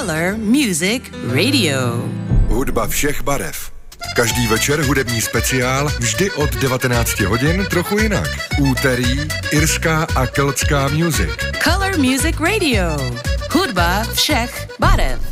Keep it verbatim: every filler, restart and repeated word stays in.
Color Music Radio. Hudba všech barev. Každý večer hudební speciál, vždy od devatenáct hodin, trochu jinak. Úterý, irská a keltská music. Color Music Radio. Hudba všech barev.